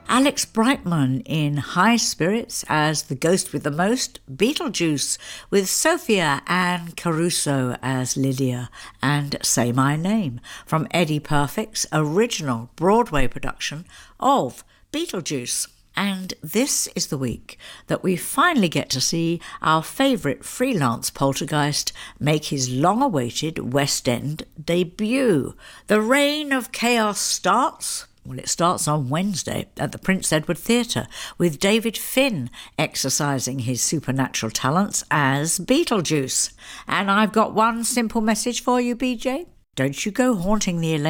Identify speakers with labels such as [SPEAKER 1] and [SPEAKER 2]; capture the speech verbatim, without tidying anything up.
[SPEAKER 1] Alex Brightman in high spirits as the ghost with the most, Beetlejuice, with Sophia Ann Caruso as Lydia, and Say My Name, from Eddie Perfect's original Broadway production of Beetlejuice. And this is the week that we finally get to see our favourite freelance poltergeist make his long-awaited West End debut. The Reign of Chaos starts... Well, it starts on Wednesday at the Prince Edward Theatre with David Finn exercising his supernatural talents as Beetlejuice. And I've got one simple message for you, B J. Don't you go haunting the Elaine